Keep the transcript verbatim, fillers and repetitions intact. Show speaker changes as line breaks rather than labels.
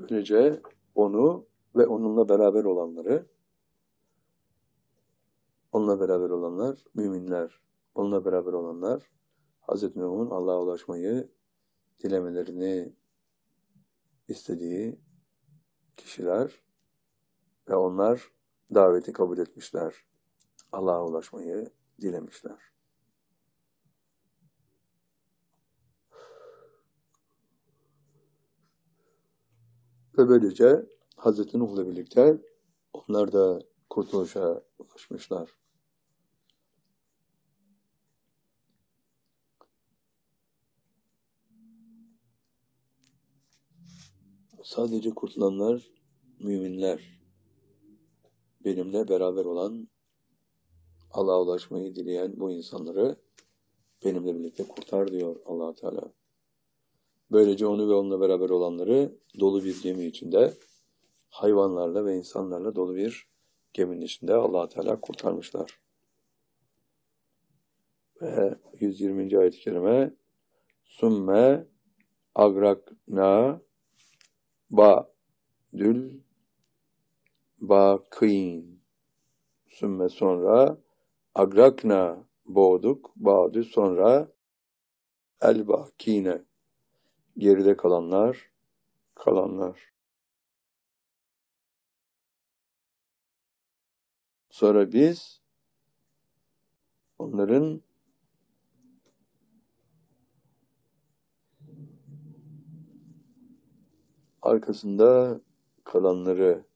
Böylece onu ve onunla beraber olanları, onunla beraber olanlar müminler, onunla beraber olanlar Hazreti Nuh'un Allah'a ulaşmayı dilemelerini istediği kişiler ve onlar daveti kabul etmişler. Allah'a ulaşmayı dilemişler. Ve böylece Hazreti Nuh'la birlikte onlar da kurtuluşa ulaşmışlar. Sadece kurtulanlar müminler. Benimle beraber olan, Allah'a ulaşmayı dileyen bu insanları benimle birlikte kurtar diyor Allah Teala. Böylece onu ve onunla beraber olanları dolu bir gemi içinde, hayvanlarla ve insanlarla dolu bir geminin içinde Allah Teala kurtarmışlar. Ve yüz yirminci ayet-i kerime Sümme agrakna ba'dül bâkîn. Sümme sonra agrakna boğduk, ba'dü sonra el bâkîne geride kalanlar, kalanlar. Sonra biz onların arkasında kalanları